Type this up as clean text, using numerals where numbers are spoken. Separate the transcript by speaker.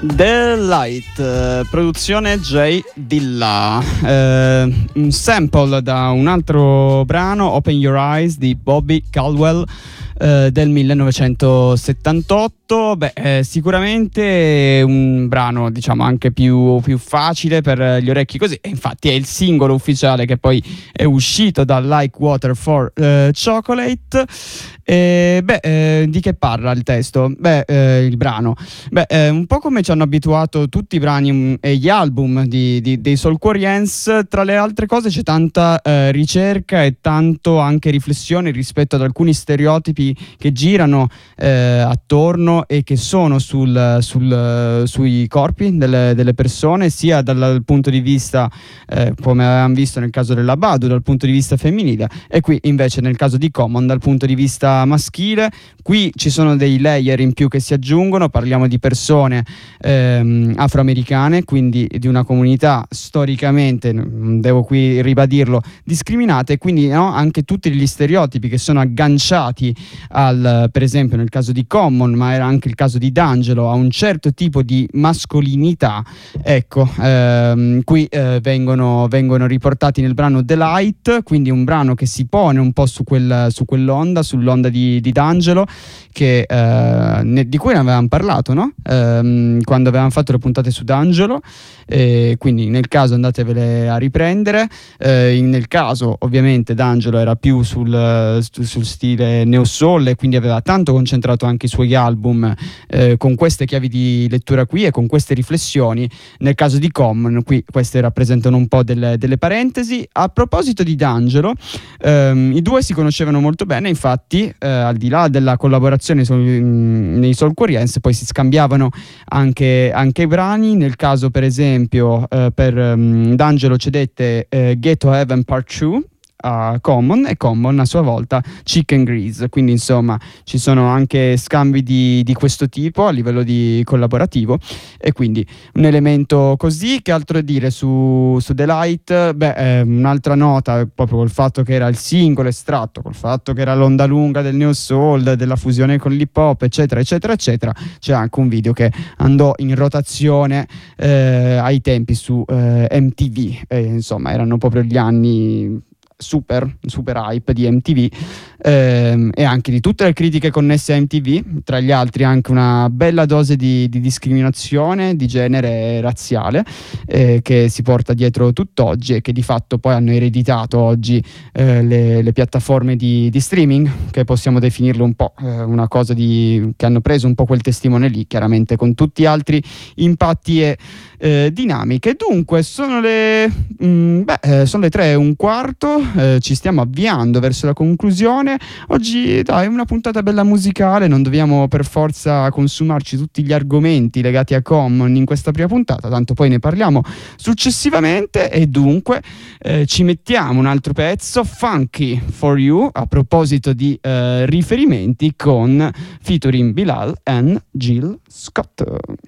Speaker 1: The Light, produzione J Dilla, un sample da un altro brano, Open Your Eyes, di Bobby Caldwell, del 1978. Sicuramente un brano, diciamo, anche più facile per gli orecchi così, e infatti è il singolo ufficiale che poi è uscito da Like Water for Chocolate. Di che parla il testo? Il brano. Un po' come ci hanno abituato tutti i brani e gli album dei Soulquarians. Tra le altre cose c'è tanta ricerca e tanto anche riflessione rispetto ad alcuni stereotipi che girano attorno e che sono sui corpi delle persone, sia dal punto di vista, come avevamo visto nel caso della Badu, dal punto di vista femminile, e qui invece nel caso di Common dal punto di vista maschile. Qui ci sono dei layer in più che si aggiungono, parliamo di persone afroamericane, quindi di una comunità storicamente, devo qui ribadirlo, discriminata, e quindi anche tutti gli stereotipi che sono agganciati per esempio nel caso di Common, ma era anche il caso di D'Angelo, a un certo tipo di mascolinità, ecco, qui vengono riportati nel brano The Light, quindi un brano che si pone un po' sull'onda di D'Angelo, di cui ne avevamo parlato, no? Quando avevamo fatto le puntate su D'Angelo, quindi nel caso andatevele a riprendere. Nel caso ovviamente D'Angelo era più sul stile neo soul, e quindi aveva tanto concentrato anche i suoi album con queste chiavi di lettura qui e con queste riflessioni. Nel caso di Common, qui queste rappresentano un po' delle parentesi. A proposito di D'Angelo, i due si conoscevano molto bene, infatti al di là della collaborazione nei Soulquarians poi si scambiavano anche i brani. Nel caso per esempio per D'Angelo cedette Ghetto Heaven Part 2 a Common, e Common a sua volta Chicken Grease, quindi insomma ci sono anche scambi di questo tipo a livello di collaborativo, e quindi un elemento così. Che altro dire su The Light? Un'altra nota, proprio col fatto che era il singolo estratto, col fatto che era l'onda lunga del neo soul, della fusione con l'hip hop, eccetera eccetera eccetera, c'è anche un video che andò in rotazione ai tempi su MTV, insomma erano proprio gli anni super hype di MTV, e anche di tutte le critiche connesse a MTV, tra gli altri anche una bella dose di discriminazione di genere razziale, che si porta dietro tutt'oggi, e che di fatto poi hanno ereditato oggi le piattaforme di streaming, che possiamo definirle un po' una cosa che hanno preso un po' quel testimone lì, chiaramente con tutti altri impatti e dinamiche. Dunque sono le 3:15, ci stiamo avviando verso la conclusione. Oggi dai, una puntata bella musicale, non dobbiamo per forza consumarci tutti gli argomenti legati a Common in questa prima puntata, tanto poi ne parliamo successivamente, e dunque ci mettiamo un altro pezzo, Funky for You, a proposito di riferimenti, con featuring Bilal and Jill Scott.